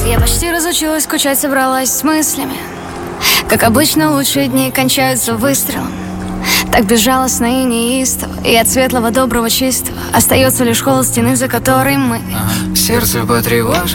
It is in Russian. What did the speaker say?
Я почти разучилась скучать, собралась с мыслями. Как обычно, лучшие дни кончаются выстрелом. Так безжалостно и неистово, и от светлого, доброго, чистого остается лишь холод стены, за которой мы. Сердце потревожит